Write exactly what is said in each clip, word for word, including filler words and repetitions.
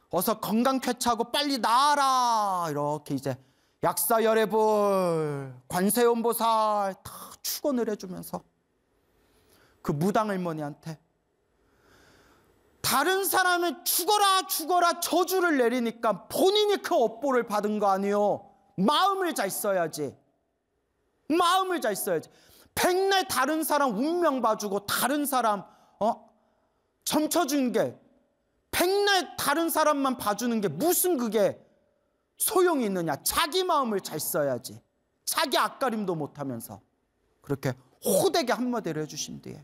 어서 건강 쾌차하고 빨리 나아라. 이렇게 이제 약사열애불, 관세음보살 다 축원을 해주면서 그 무당 할머니한테 다른 사람은 죽어라 죽어라 저주를 내리니까 본인이 그 업보를 받은 거 아니요. 마음을 잘 써야지. 마음을 잘 써야지. 백날 다른 사람 운명 봐주고 다른 사람 어 점쳐준 게 백날 다른 사람만 봐주는 게 무슨 그게 소용이 있느냐. 자기 마음을 잘 써야지. 자기 앞가림도 못하면서 그렇게 호되게 한마디를 해주신 뒤에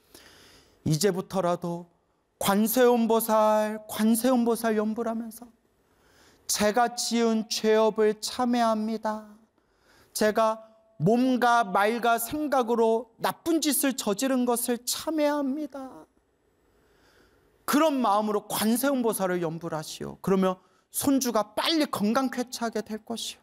이제부터라도 관세음보살 관세음보살 연불 하면서 제가 지은 죄업을 참회합니다. 제가 몸과 말과 생각으로 나쁜 짓을 저지른 것을 참회합니다. 그런 마음으로 관세음보살을 연불하시오. 그러면 손주가 빨리 건강 쾌차하게 될 것이오.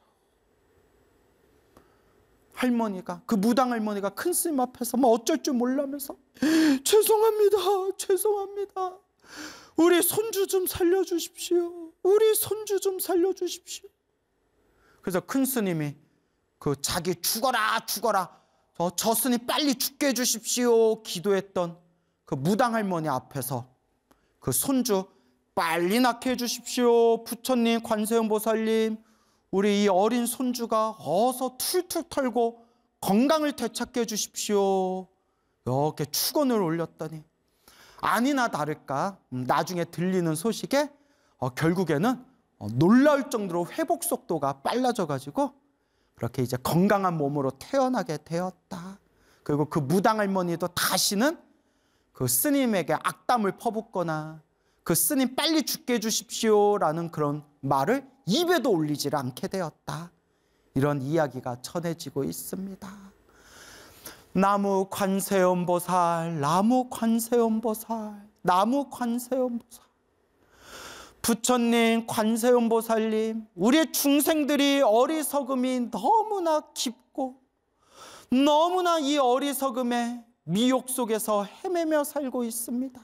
할머니가 그 무당 할머니가 큰 스님 앞에서 뭐 어쩔 줄 몰라면서 죄송합니다 죄송합니다 우리 손주 좀 살려주십시오. 우리 손주 좀 살려주십시오. 그래서 큰 스님이 그 자기 죽어라 죽어라 저, 저 스님 빨리 죽게 해주십시오 기도했던 그 무당 할머니 앞에서 그 손주 빨리 낳게 해주십시오. 부처님 관세음보살님 우리 이 어린 손주가 어서 툴툴 털고 건강을 되찾게 해주십시오. 이렇게 축원을 올렸더니 아니나 다를까 나중에 들리는 소식에 어, 결국에는 어, 놀라울 정도로 회복 속도가 빨라져가지고 그렇게 이제 건강한 몸으로 태어나게 되었다. 그리고 그 무당 할머니도 다시는 그 스님에게 악담을 퍼붓거나 그 스님 빨리 죽게 해주십시오라는 그런 말을 입에도 올리질 않게 되었다. 이런 이야기가 전해지고 있습니다. 나무 관세음보살, 나무 관세음보살, 나무 관세음보살. 부처님, 관세음보살님, 우리 중생들이 어리석음이 너무나 깊고 너무나 이 어리석음의 미혹 속에서 헤매며 살고 있습니다.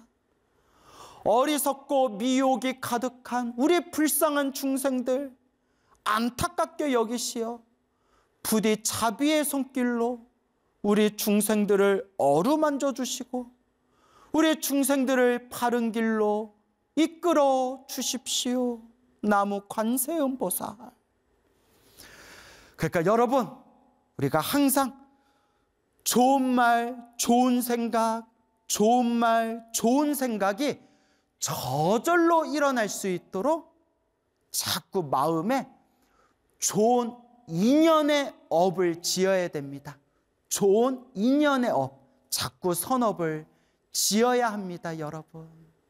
어리석고 미혹이 가득한 우리 불쌍한 중생들 안타깝게 여기시어 부디 자비의 손길로 우리 중생들을 어루만져 주시고 우리 중생들을 바른 길로 이끌어 주십시오. 나무 관세음보살. 그러니까 여러분 우리가 항상 좋은 말, 좋은 생각, 좋은 말, 좋은 생각이 저절로 일어날 수 있도록 자꾸 마음에 좋은 인연의 업을 지어야 됩니다. 좋은 인연의 업, 자꾸 선업을 지어야 합니다, 여러분.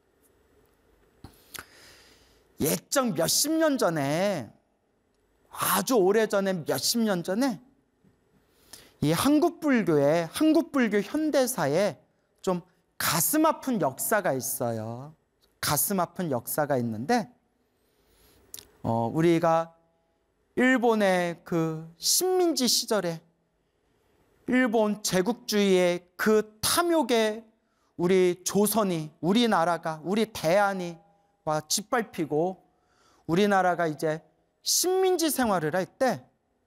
예적 몇십 년 전에, 아주 오래전에 몇십 년 전에 이 한국불교에, 한국불교 현대사에 좀 가슴 아픈 역사가 있어요. 가슴 아픈 역사가 있는데 어, 우리가 일본의 그 식민지 시절에 일본 제국주의의 그 탐욕에 우리 조선이, 우리나라가, 우리 대한이 와 짓밟히고 우리나라가 이제 식민지 생활을 할 때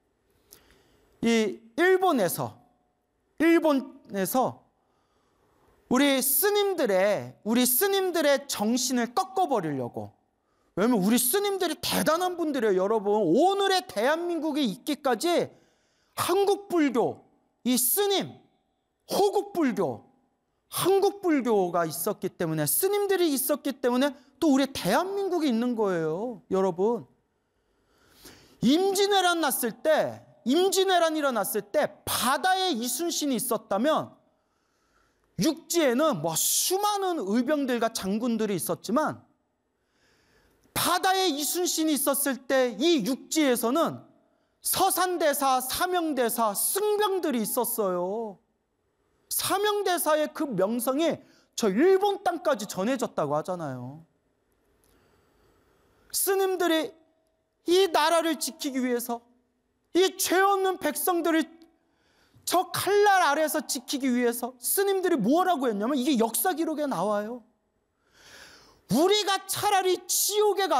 이 일본에서 일본에서 우리 스님들의 우리 스님들의 정신을 꺾어버리려고. 왜냐면 우리 스님들이 대단한 분들이에요, 여러분. 오늘의 대한민국이 있기까지 한국불교, 이 스님, 호국불교, 한국불교가 있었기 때문에, 스님들이 있었기 때문에 또 우리 대한민국이 있는 거예요, 여러분. 임진왜란 났을 때, 임진왜란 일어났을 때 바다에 이순신이 있었다면 육지에는 뭐 수많은 의병들과 장군들이 있었지만 바다에 이순신이 있었을 때 이 육지에서는 서산대사, 사명대사, 승병들이 있었어요. 사명대사의 그 명성이 저 일본 땅까지 전해졌다고 하잖아요. 스님들이 이 나라를 지키기 위해서, 이 죄 없는 백성들을 저 칼날 아래에서 지키기 위해서 스님들이 뭐라고 했냐면, 이게 역사 기록에 나와요. 우리가 차라리 지옥에 가